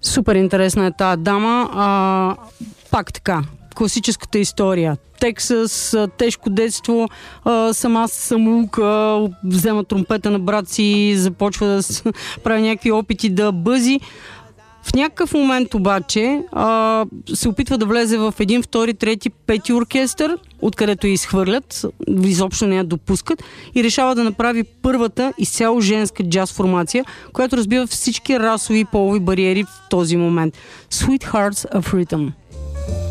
Супер интересна е тази дама. Пак така, класическата история. Тексас, тежко детство, сама самоука, взема тромпета на брат си, започва да прави някакви опити да бъзи. В някакъв момент обаче се опитва да влезе в един, втори, трети, пети оркестър, откъдето я изхвърлят, изобщо не я допускат, и решава да направи първата изцяло женска джаз формация, която разбива всички расови и полови бариери в този момент. Sweethearts of Rhythm.